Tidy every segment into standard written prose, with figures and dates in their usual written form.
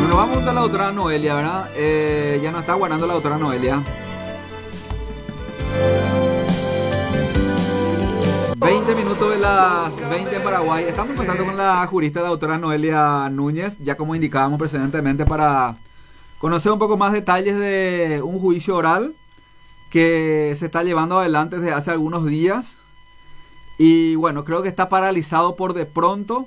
Bueno, vamos con la doctora Noelia, ¿verdad? Ya nos está aguardando la doctora Noelia. 20 minutos de las 20 en Paraguay. Estamos en contacto con la jurista, la doctora Noelia Núñez, ya como indicábamos precedentemente, para conocer un poco más detalles de un juicio oral que se está llevando adelante desde hace algunos días. Y bueno, creo que está paralizado por de pronto.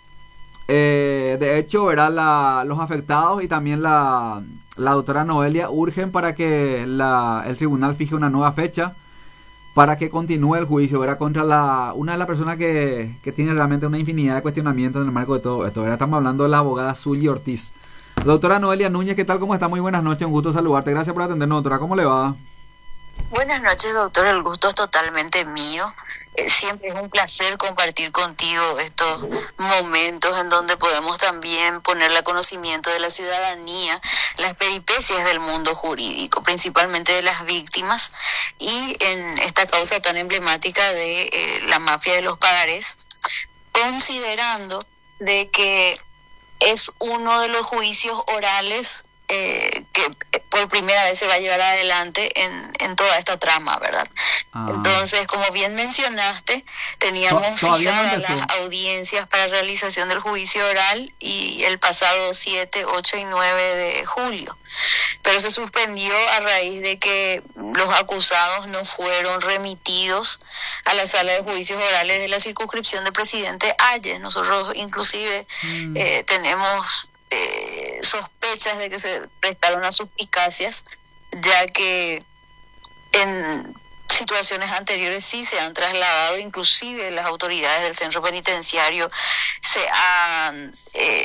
De hecho, ¿verdad? Los afectados y también la doctora Noelia urgen para que el tribunal fije una nueva fecha para que continúe el juicio, ¿verdad? Contra una de las personas que tiene realmente una infinidad de cuestionamientos en el marco de todo esto, ¿verdad? Estamos hablando de la abogada Zuly Ortiz. Doctora Noelia Núñez, ¿qué tal? ¿Cómo está? Muy buenas noches, un gusto saludarte. Gracias por atendernos, doctora. ¿Cómo le va? Buenas noches, doctor. El gusto es totalmente mío. Siempre es un placer compartir contigo estos momentos en donde podemos también ponerle a conocimiento de la ciudadanía las peripecias del mundo jurídico, principalmente de las víctimas, y en esta causa tan emblemática de la mafia de los pagarés, considerando de que es uno de los juicios orales que por primera vez se va a llevar adelante en toda esta trama, ¿verdad? Entonces, como bien mencionaste, teníamos fijadas las audiencias para realización del juicio oral y el pasado 7, 8 y 9 de julio. Pero se suspendió a raíz de que los acusados no fueron remitidos a la sala de juicios orales de la circunscripción de Presidente Hayes. Nosotros inclusive tenemos sospechas de que se prestaron a suspicacias, ya que en situaciones anteriores sí se han trasladado, inclusive las autoridades del centro penitenciario se han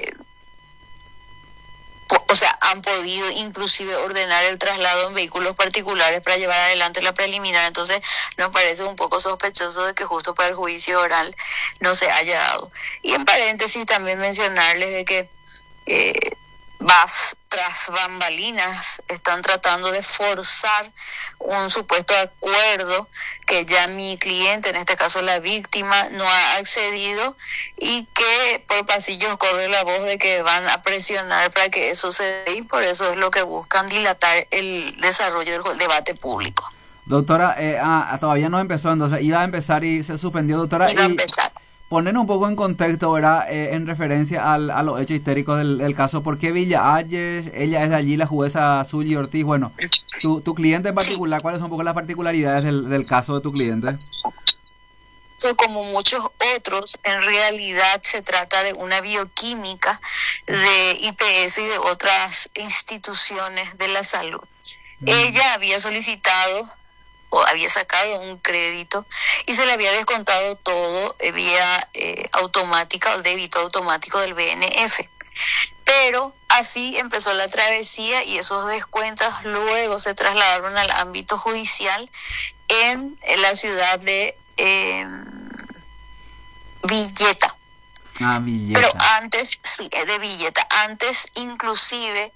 han podido inclusive ordenar el traslado en vehículos particulares para llevar adelante la preliminar. Entonces nos parece un poco sospechoso de que justo para el juicio oral no se haya dado. Y en paréntesis también mencionarles de que tras bambalinas están tratando de forzar un supuesto acuerdo que ya mi cliente, en este caso la víctima, no ha accedido, y que por pasillos corre la voz de que van a presionar para que eso se dé, y por eso es lo que buscan, dilatar el desarrollo del debate público. Doctora, todavía no empezó, entonces iba a empezar y se suspendió, doctora. Iba a empezar. Poner un poco en contexto, ¿verdad? En referencia a los hechos históricos del caso. ¿Por qué Villa Hayes? Ella es de allí, la jueza Zuly Ortiz. Bueno, tu cliente en particular, ¿cuáles son un poco las particularidades del caso de tu cliente? Como muchos otros, en realidad se trata de una bioquímica de IPS y de otras instituciones de la salud. Ella había solicitado o había sacado un crédito y se le había descontado todo vía automática o débito automático del BNF. Pero así empezó la travesía y esos descuentos luego se trasladaron al ámbito judicial en la ciudad de Villeta. Villeta. Pero antes, sí, de Villeta. Antes, inclusive,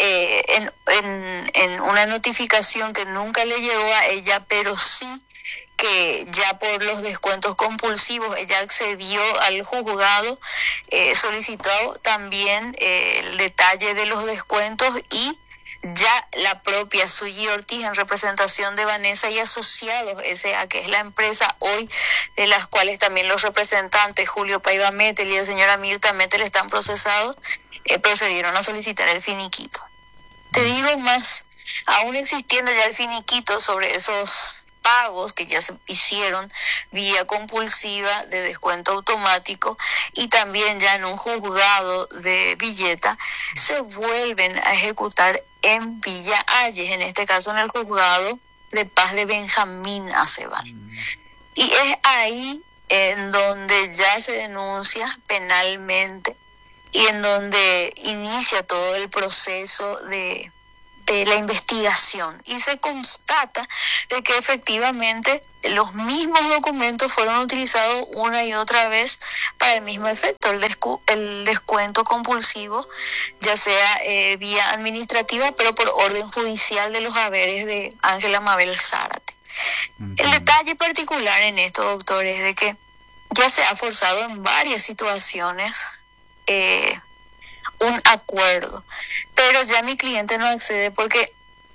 en una notificación que nunca le llegó a ella, pero sí que ya por los descuentos compulsivos ella accedió al juzgado, solicitó también el detalle de los descuentos, y ya la propia Zuly Ortiz, en representación de Vanessa y Asociados S.A., que es la empresa hoy de las cuales también los representantes Julio Paiva Metel y la señora Mirta Metel están procesados, procedieron a solicitar el finiquito. Te digo más, aún existiendo ya el finiquito sobre esos pagos que ya se hicieron vía compulsiva de descuento automático, y también ya en un juzgado de Villeta se vuelven a ejecutar en Villa Hayes, en este caso en el juzgado de paz de Benjamín Aceval. Y es ahí en donde ya se denuncia penalmente y en donde inicia todo el proceso de la investigación, y se constata de que efectivamente los mismos documentos fueron utilizados una y otra vez para el mismo efecto, el descuento compulsivo, ya sea vía administrativa, pero por orden judicial de los haberes de Ángela Mabel Zárate. El detalle particular en esto, doctor, es de que ya se ha forzado en varias situaciones un acuerdo. Pero ya mi cliente no accede porque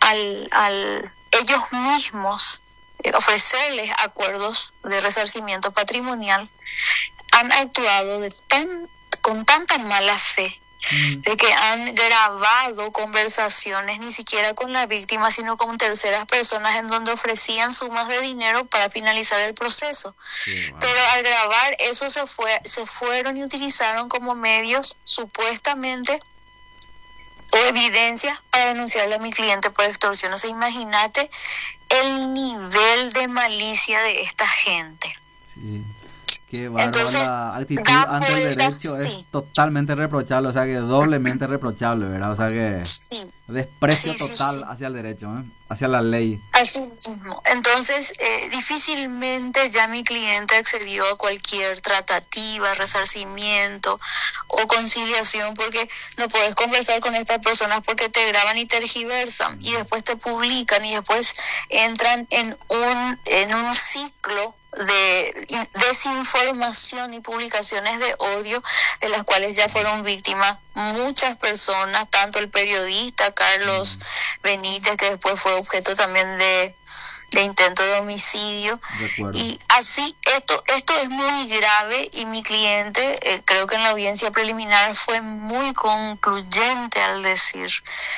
al ellos mismos ofrecerles acuerdos de resarcimiento patrimonial, han actuado con tanta mala fe, de que han grabado conversaciones ni siquiera con la víctima, sino con terceras personas, en donde ofrecían sumas de dinero para finalizar el proceso. Bueno. Pero al grabar eso se fueron y utilizaron como medios supuestamente o evidencias para denunciarle a mi cliente por extorsión. O sea, imagínate el nivel de malicia de esta gente. Sí. Qué bárbaro. Entonces, la actitud ante el derecho es totalmente reprochable, o sea que doblemente reprochable, ¿verdad? O sea que desprecio total hacia el derecho, hacia la ley. Así mismo. Entonces, difícilmente ya mi cliente accedió a cualquier tratativa, resarcimiento o conciliación, porque no puedes conversar con estas personas porque te graban y tergiversan y después te publican y después entran en un ciclo de desinformación y publicaciones de odio, de las cuales ya fueron víctimas muchas personas, tanto el periodista Carlos Benítez, que después fue objeto también de intento de homicidio. Y así esto es muy grave, y mi cliente creo que en la audiencia preliminar fue muy concluyente al decir: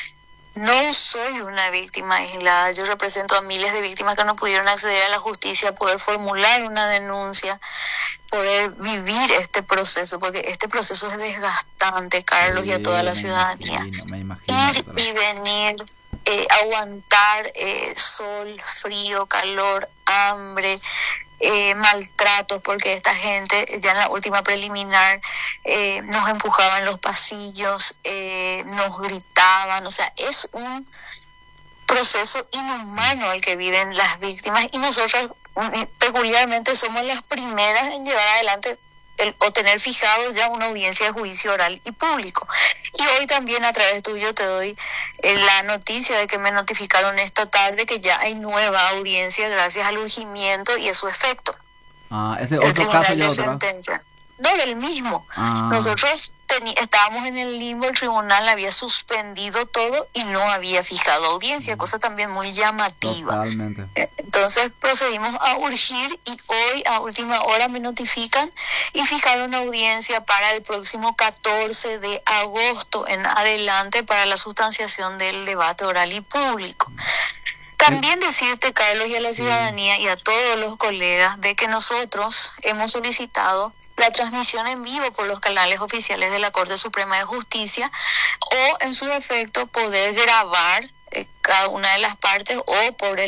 no soy una víctima aislada, yo represento a miles de víctimas que no pudieron acceder a la justicia, poder formular una denuncia, poder vivir este proceso, porque este proceso es desgastante, Carlos, y a toda la ciudadanía. Me imagino. Ir y venir, aguantar sol, frío, calor, hambre, maltratos, porque esta gente ya en la última preliminar nos empujaban en los pasillos, nos gritaban. O sea, es un proceso inhumano el que viven las víctimas, y nosotros peculiarmente somos las primeras en llevar adelante o tener fijado ya una audiencia de juicio oral y público. Y hoy también a través tuyo te doy la noticia de que me notificaron esta tarde que ya hay nueva audiencia gracias al urgimiento y a su efecto. Ese otro caso de sentencia. No, del mismo. Nosotros estábamos en el limbo, el tribunal había suspendido todo y no había fijado audiencia, cosa también muy llamativa. Totalmente. Entonces procedimos a urgir, y hoy a última hora me notifican y fijaron audiencia para el próximo 14 de agosto en adelante para la sustanciación del debate oral y público. También decirte, Carlos, y a la ciudadanía y a todos los colegas, de que nosotros hemos solicitado la transmisión en vivo por los canales oficiales de la Corte Suprema de Justicia, o en su defecto poder grabar cada una de las partes, o por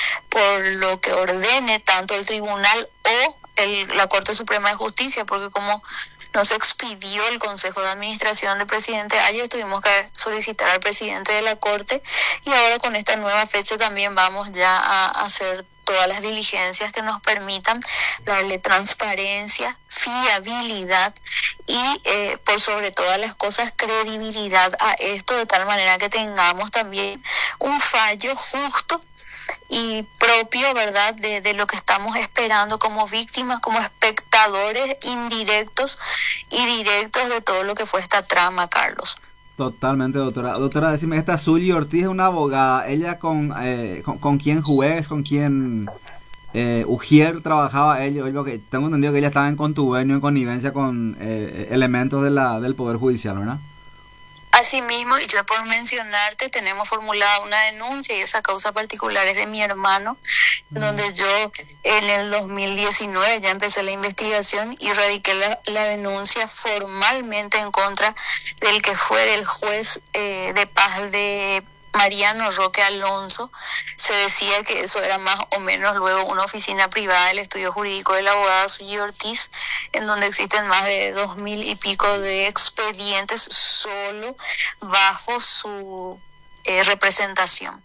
lo que ordene tanto el tribunal o la Corte Suprema de Justicia, porque como nos expidió el Consejo de Administración del presidente ayer, tuvimos que solicitar al presidente de la Corte, y ahora con esta nueva fecha también vamos ya a hacer todas las diligencias que nos permitan darle transparencia, fiabilidad y por sobre todas las cosas credibilidad a esto, de tal manera que tengamos también un fallo justo y propio, ¿verdad?, de lo que estamos esperando como víctimas, como espectadores indirectos y directos de todo lo que fue esta trama, Carlos. Totalmente, doctora. Doctora, decime, esta Zuly Ortiz es una abogada. ¿Ella con quién juez, con quién Ujier trabajaba ella? Porque tengo entendido que ella estaba en contubernio, en connivencia con elementos del Poder Judicial, ¿verdad? Asimismo, y ya por mencionarte, tenemos formulada una denuncia, y esa causa particular es de mi hermano, donde yo en el 2019 ya empecé la investigación y radiqué la denuncia formalmente en contra del que fue el juez de paz de Mariano Roque Alonso. Se decía que eso era más o menos luego una oficina privada del estudio jurídico de la abogada Zuly Ortiz, en donde existen más de 2,000 y pico de expedientes solo bajo su representación.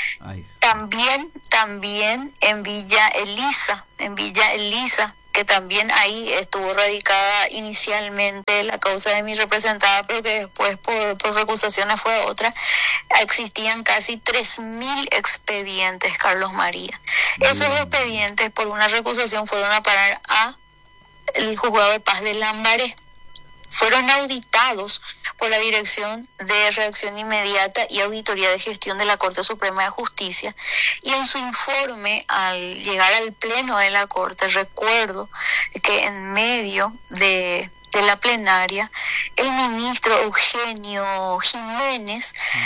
También en Villa Elisa, que también ahí estuvo radicada inicialmente la causa de mi representada, pero que después por recusaciones fue otra. Existían casi 3,000 expedientes, Carlos María. Esos expedientes por una recusación fueron a parar a el juzgado de paz de Lambaré. fueron auditados por la Dirección de Reacción Inmediata y Auditoría de Gestión de la Corte Suprema de Justicia, y en su informe al llegar al pleno de la Corte, recuerdo que en medio de la plenaria, el ministro Eugenio Jiménez